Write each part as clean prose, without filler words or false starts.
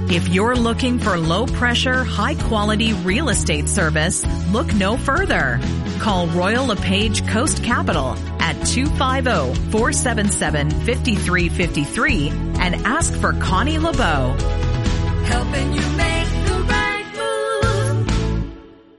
If you're looking for low-pressure, high-quality real estate service, look no further. Call Royal LePage Coast Capital at 250-477-5353 and ask for Connie LeBeau. Helping you make the right move.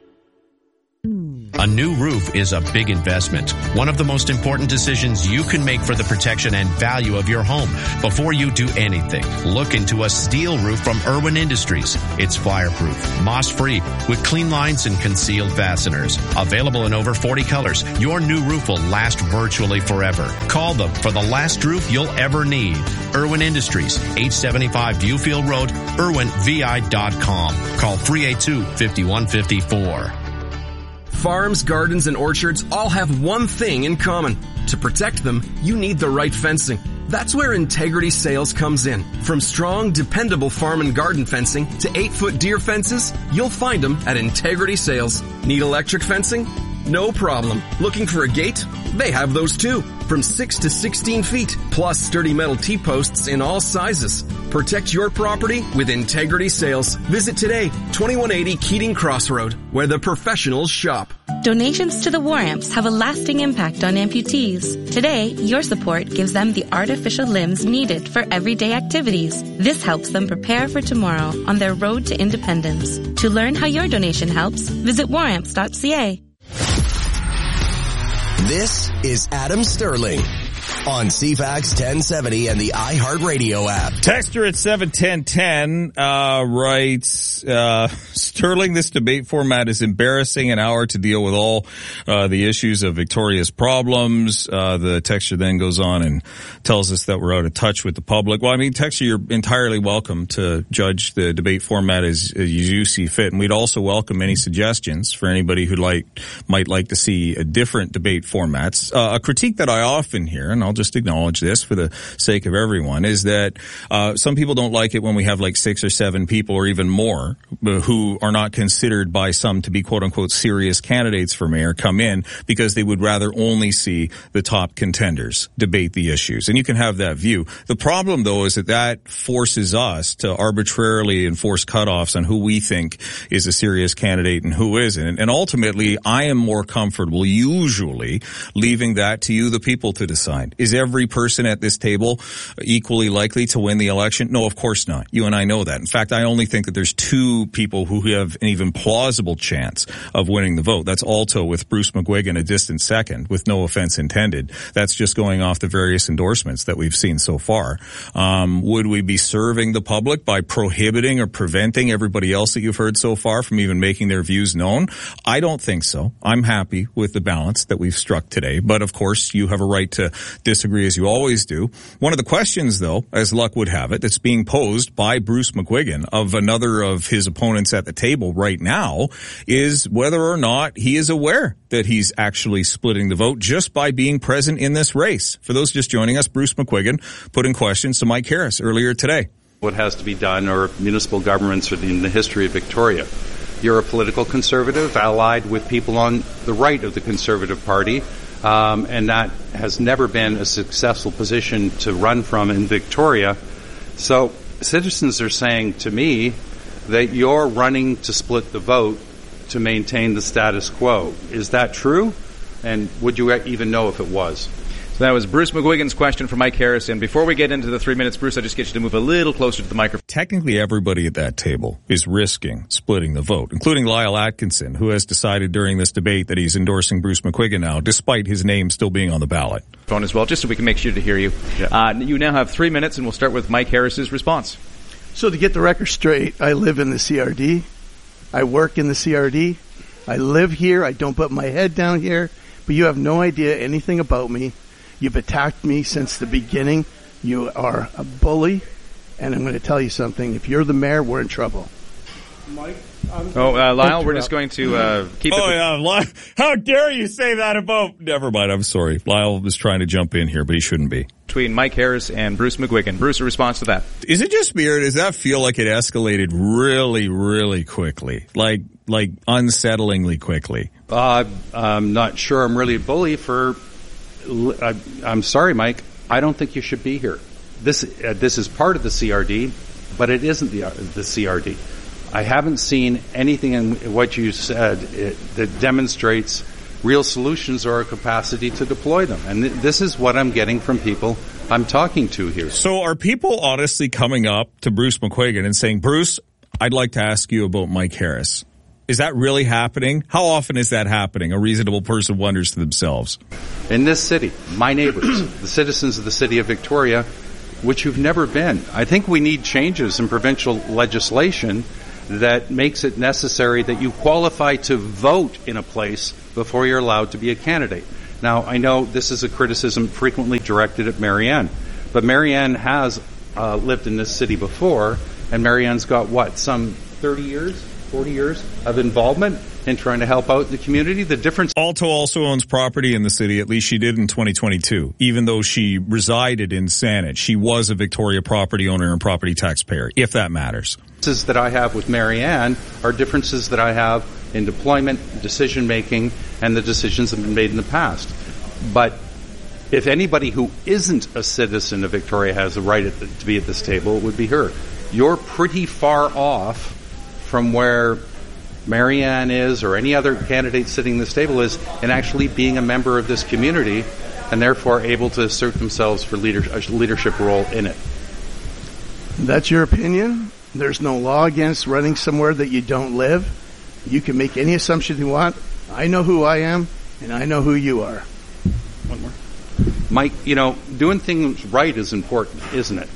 A new roof is a big investment. One of the most important decisions you can make for the protection and value of your home. Before you do anything, look into a steel roof from Irwin Industries. It's fireproof, moss-free, with clean lines and concealed fasteners. Available in over 40 colors, your new roof will last virtually forever. Call them for the last roof you'll ever need. Irwin Industries, 875 Viewfield Road, irwinvi.com. Call 382-5154. Farms, gardens, and orchards all have one thing in common. To protect them, you need the right fencing. That's where Integrity Sales comes in. From strong, dependable farm and garden fencing to 8-foot deer fences, you'll find them at Integrity Sales. Need electric fencing? No problem. Looking for a gate? They have those too. From 6 to 16 feet, plus sturdy metal T-posts in all sizes. Protect your property with Integrity Sales. Visit today, 2180 Keating Crossroad, where the professionals shop. Donations to the War Amps have a lasting impact on amputees. Today, your support gives them the artificial limbs needed for everyday activities. This helps them prepare for tomorrow on their road to independence. To learn how your donation helps, visit waramps.ca. This is Adam Sterling on CFAX 1070 and the iHeartRadio app. Texter at 71010 writes, Sterling, this debate format is embarrassing. An hour to deal with all the issues of Victoria's problems. The texter then goes on and tells us that we're out of touch with the public. Well, I mean, texter, you're entirely welcome to judge the debate format as you see fit. And we'd also welcome any suggestions for anybody who might like to see a different debate formats. A critique that I often hear, and I'll just acknowledge this for the sake of everyone, is that some people don't like it when we have like 6 or 7 people or even more who are not considered by some to be quote-unquote serious candidates for mayor come in because they would rather only see the top contenders debate the issues. And you can have that view. The problem, though, is that forces us to arbitrarily enforce cutoffs on who we think is a serious candidate and who isn't. And ultimately, I am more comfortable usually leaving that to you, the people, to decide. Is every person at this table equally likely to win the election? No, of course not. You and I know that. In fact, I only think that there's 2 people who have an even plausible chance of winning the vote. That's Alto with Bruce McGuigan a distant second, with no offense intended. That's just going off the various endorsements that we've seen so far. Would we be serving the public by prohibiting or preventing everybody else that you've heard so far from even making their views known? I don't think so. I'm happy with the balance that we've struck today. But of course, you have a right to disagree as you always do. One of the questions, though, as luck would have it, that's being posed by Bruce McGuigan of another of his opponents at the table right now is whether or not he is aware that he's actually splitting the vote just by being present in this race. For those just joining us, Bruce McGuigan putting questions to Mike Harris earlier today. What has to be done, or municipal governments in the history of Victoria. You're a political conservative allied with people on the right of the Conservative Party. And that has never been a successful position to run from in Victoria. So citizens are saying to me that you're running to split the vote to maintain the status quo. Is that true? And would you even know if it was? So that was Bruce McGuigan's question for Mike Harris. And before we get into the 3 minutes, Bruce, I just get you to move a little closer to the microphone. Technically, everybody at that table is risking splitting the vote, including Lyle Atkinson, who has decided during this debate that he's endorsing Bruce McGuigan now, despite his name still being on the ballot. Phone as well, just so we can make sure to hear you. Yeah. You now have 3 minutes, and we'll start with Mike Harris's response. So to get the record straight, I live in the CRD. I work in the CRD. I live here. I don't put my head down here. But you have no idea anything about me. You've attacked me since the beginning. You are a bully. And I'm going to tell you something. If you're the mayor, we're in trouble. Mike? Lyle, we're just going to keep it. Lyle. How dare you say that about... Never mind, I'm sorry. Lyle was trying to jump in here, but he shouldn't be. Between Mike Harris and Bruce McGuigan. Bruce, a response to that. Is it just me, or does that feel like it escalated really, really quickly? Like unsettlingly quickly? I'm not sure I'm really a bully for... I'm sorry, Mike. I don't think you should be here. This is part of the CRD. but it isn't the CRD. I haven't seen anything in what you said that demonstrates real solutions or a capacity to deploy them. And this is what I'm getting from people I'm talking to here. So are people honestly coming up to Bruce McQuiggan and saying, Bruce, I'd like to ask you about Mike Harris? Is that really happening? How often is that happening? A reasonable person wonders to themselves. In this city, my neighbors, the citizens of the city of Victoria, which you've never been. I think we need changes in provincial legislation that makes it necessary that you qualify to vote in a place before you're allowed to be a candidate. Now, I know this is a criticism frequently directed at Marianne, but Marianne has lived in this city before, and Marianne's got, some 30 years, 40 years of involvement in trying to help out the community. The difference... Alto also owns property in the city, at least she did in 2022. Even though she resided in Saanich, she was a Victoria property owner and property taxpayer, if that matters. Differences that I have with Marianne are differences that I have in deployment, decision-making, and the decisions that have been made in the past. But if anybody who isn't a citizen of Victoria has a right to be at this table, it would be her. You're pretty far off from where Marianne is or any other candidate sitting at this table is in actually being a member of this community and therefore able to assert themselves for a leadership role in it. That's your opinion. There's no law against running somewhere that you don't live. You can make any assumption you want. I know who I am, and I know who you are. One more. Mike, doing things right is important, isn't it?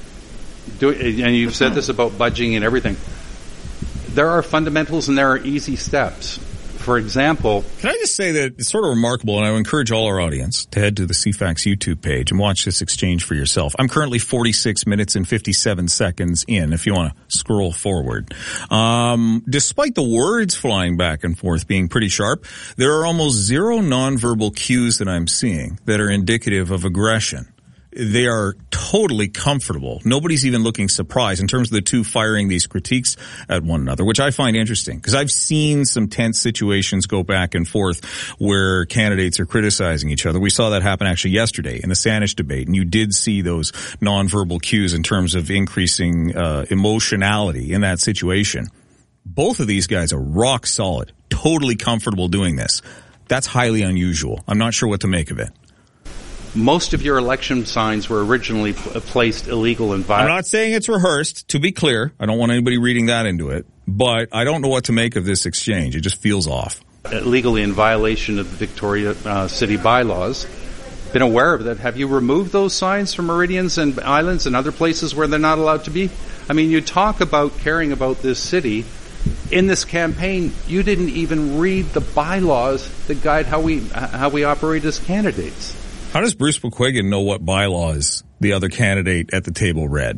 And you've said this about budgeting and everything. There are fundamentals and there are easy steps. For example... Can I just say that it's sort of remarkable, and I would encourage all our audience to head to the CFAX YouTube page and watch this exchange for yourself. I'm currently 46 minutes and 57 seconds in, if you want to scroll forward. Despite the words flying back and forth being pretty sharp, there are almost zero nonverbal cues that I'm seeing that are indicative of aggression. They are totally comfortable. Nobody's even looking surprised in terms of the two firing these critiques at one another, which I find interesting because I've seen some tense situations go back and forth where candidates are criticizing each other. We saw that happen actually yesterday in the Saanich debate, and you did see those nonverbal cues in terms of increasing emotionality in that situation. Both of these guys are rock solid, totally comfortable doing this. That's highly unusual. I'm not sure what to make of it. Most of your election signs were originally placed illegal and violent. I'm not saying it's rehearsed, to be clear. I don't want anybody reading that into it. But I don't know what to make of this exchange. It just feels off. Illegally in violation of the Victoria City bylaws. Been aware of that. Have you removed those signs from meridians and islands and other places where they're not allowed to be? I mean, you talk about caring about this city. In this campaign, you didn't even read the bylaws that guide how we operate as candidates. How does Bruce McQuiggan know what bylaws the other candidate at the table read?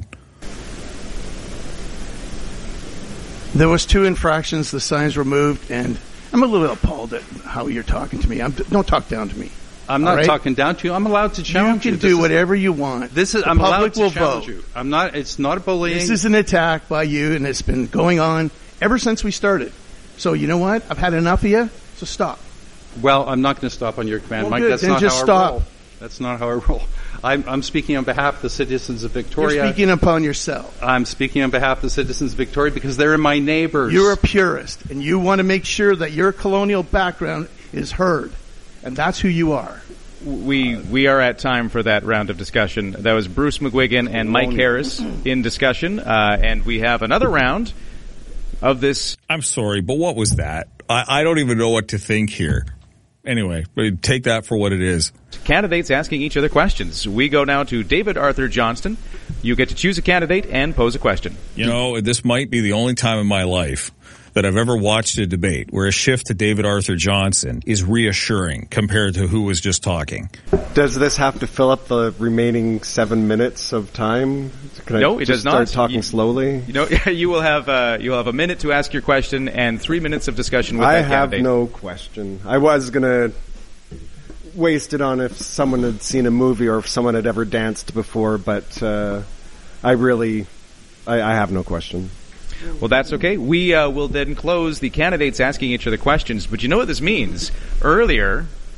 There was 2 infractions, the signs removed, and I'm a little appalled at how you're talking to me. Don't talk down to me. I'm not talking down to you. I'm allowed to challenge you. You can do whatever you want. I'm allowed to challenge you. I'm not. It's not bullying. This is an attack by you, and it's been going on ever since we started. So you know what? I've had enough of you. So stop. Well, I'm not going to stop on your command, well, Mike. Good. That's then not just how stop. I roll. That's not how I roll. I'm speaking on behalf of the citizens of Victoria. You're speaking upon yourself. I'm speaking on behalf of the citizens of Victoria because they're my neighbors. You're a purist, and you want to make sure that your colonial background is heard, and that's who you are. We are at time for that round of discussion. That was Bruce McQuiggan and Mike Harris in discussion, and we have another round of this. I'm sorry, but what was that? I don't even know what to think here. Anyway, take that for what it is. Candidates asking each other questions. We go now to David Arthur Johnston. You get to choose a candidate and pose a question. You know, this might be the only time in my life that I've ever watched a debate where a shift to David Arthur Johnson is reassuring compared to who was just talking. Does this have to fill up the remaining 7 minutes of time? No, it does not. Start talking slowly. You will have a minute to ask your question and 3 minutes of discussion with that candidate. I have no question. I was gonna waste it on if someone had seen a movie or if someone had ever danced before, but I have no question. Well, that's okay. We will then close the candidates asking each other questions. But you know what this means? Earlier,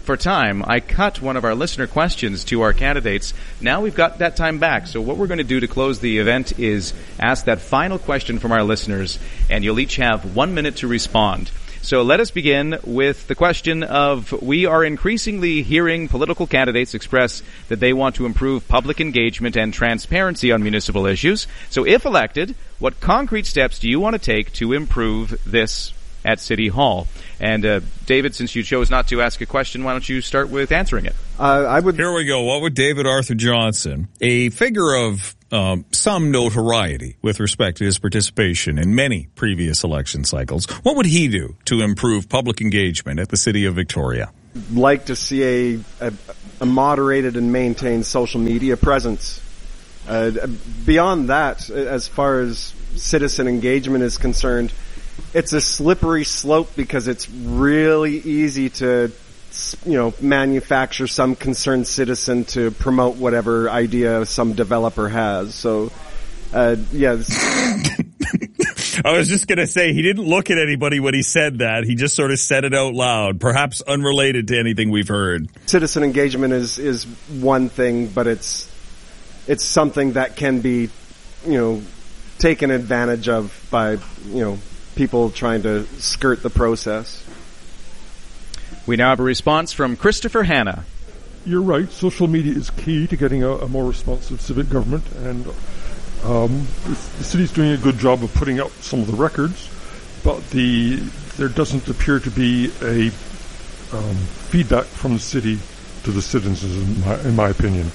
for time, I cut one of our listener questions to our candidates. Now we've got that time back. So what we're going to do to close the event is ask that final question from our listeners, and you'll each have 1 minute to respond. So let us begin with the question of, we are increasingly hearing political candidates express that they want to improve public engagement and transparency on municipal issues. So if elected, what concrete steps do you want to take to improve this at City Hall? And David, since you chose not to ask a question, why don't you start with answering it? Here we go. What would David Arthur Johnson, a figure of some notoriety with respect to his participation in many previous election cycles, what would he do to improve public engagement at the City of Victoria? Like to see a moderated and maintained social media presence. Beyond that, as far as citizen engagement is concerned, it's a slippery slope because it's really easy to, manufacture some concerned citizen to promote whatever idea some developer has. So, yeah. I was just going to say, he didn't look at anybody when he said that. He just sort of said it out loud, perhaps unrelated to anything we've heard. Citizen engagement is one thing, but it's something that can be, taken advantage of by, people trying to skirt the process. We now have a response from Christopher Hanna. You're right. Social media is key to getting a more responsive civic government, and the city's doing a good job of putting out some of the records, but there doesn't appear to be a feedback from the city to the citizens, in my opinion.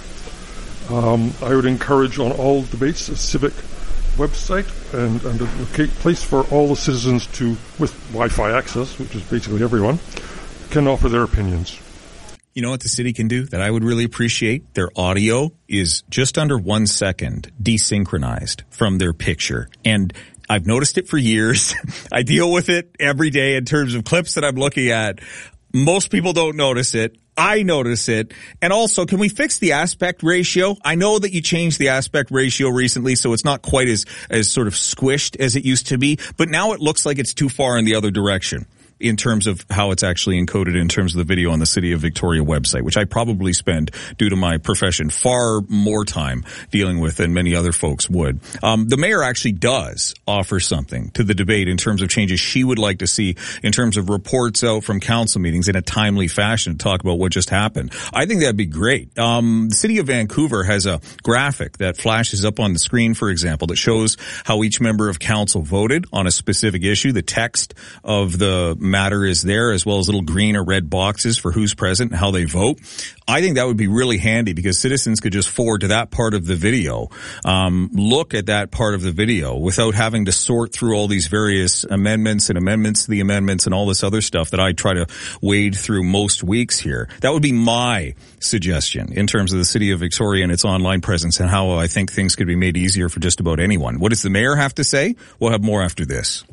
I would encourage on all debates a civic website and a place for all the citizens to, with Wi-Fi access, which is basically everyone, can offer their opinions. You know what the city can do that I would really appreciate? Their audio is just under 1 second desynchronized from their picture. And I've noticed it for years. I deal with it every day in terms of clips that I'm looking at. Most people don't notice it. I notice it. And also, can we fix the aspect ratio? I know that you changed the aspect ratio recently, so it's not quite as sort of squished as it used to be, but now it looks like it's too far in the other direction in terms of how it's actually encoded in terms of the video on the City of Victoria website, which I probably spend, due to my profession, far more time dealing with than many other folks would. The mayor actually does offer something to the debate in terms of changes she would like to see in terms of reports out from council meetings in a timely fashion to talk about what just happened. I think that'd be great. The City of Vancouver has a graphic that flashes up on the screen, for example, that shows how each member of council voted on a specific issue. The text of the matter is there, as well as little green or red boxes for who's present and how they vote. I think that would be really handy because citizens could just forward to that part of the video, look at that part of the video without having to sort through all these various amendments and amendments to the amendments and all this other stuff that I try to wade through most weeks here. That would be my suggestion in terms of the City of Victoria and its online presence and how I think things could be made easier for just about anyone. What does the mayor have to say? We'll have more after this.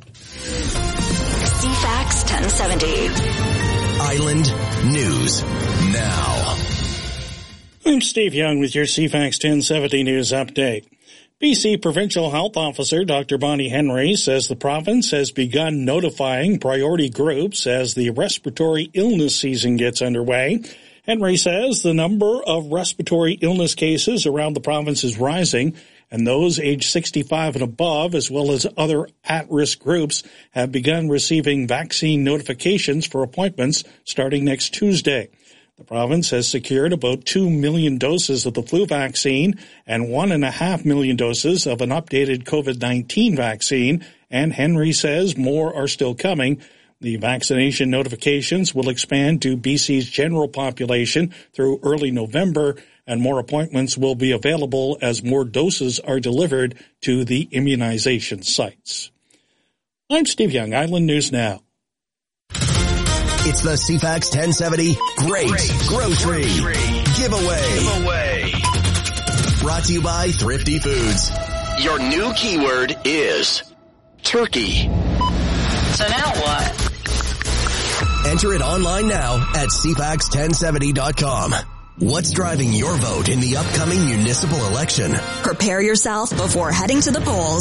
CFAX 1070. Island News Now. I'm Steve Young with your CFAX 1070 News Update. BC Provincial Health Officer Dr. Bonnie Henry says the province has begun notifying priority groups as the respiratory illness season gets underway. Henry says the number of respiratory illness cases around the province is rising, and those aged 65 and above, as well as other at-risk groups, have begun receiving vaccine notifications for appointments starting next Tuesday. The province has secured about 2 million doses of the flu vaccine and 1.5 million doses of an updated COVID-19 vaccine, and Henry says more are still coming. The vaccination notifications will expand to BC's general population through early November, and more appointments will be available as more doses are delivered to the immunization sites. I'm Steve Young, Island News Now. It's the CFAX 1070 Great Grocery Giveaway. Brought to you by Thrifty Foods. Your new keyword is turkey. So now what? Enter it online now at CFAX1070.com. What's driving your vote in the upcoming municipal election? Prepare yourself before heading to the polls.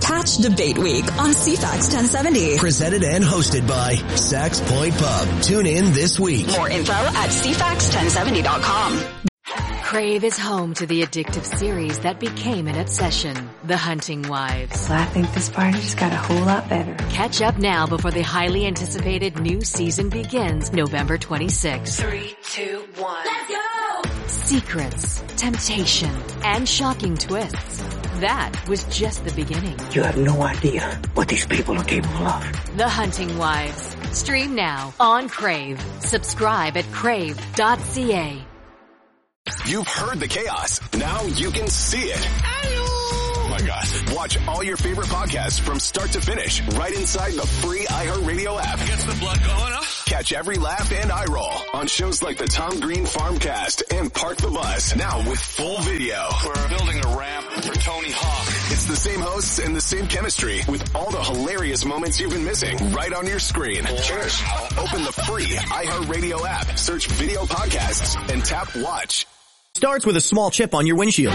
Catch Debate Week on CFAX 1070. Presented and hosted by Sax Point Pub. Tune in this week. More info at CFAX1070.com. Crave is home to the addictive series that became an obsession, The Hunting Wives. Well, I think this party just got a whole lot better. Catch up now before the highly anticipated new season begins November 26th. 3, 2, 1. Let's go! Secrets, temptation, and shocking twists. That was just the beginning. You have no idea what these people are capable of. The Hunting Wives. Stream now on Crave. Subscribe at crave.ca. You've heard the chaos. Now you can see it. Oh my God. Watch all your favorite podcasts from start to finish right inside the free iHeartRadio app. Gets the blood going, huh? Catch every laugh and eye roll on shows like the Tom Green Farmcast and Park the Bus. Now with full video. We're building a ramp for Tony Hawk. It's the same hosts and the same chemistry with all the hilarious moments you've been missing right on your screen. Cheers. Open the free iHeartRadio app, search video podcasts, and tap watch. Starts with a small chip on your windshield.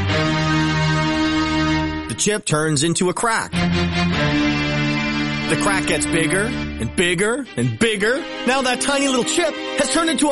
The chip turns into a crack. The crack gets bigger and bigger and bigger. Now that tiny little chip has turned into a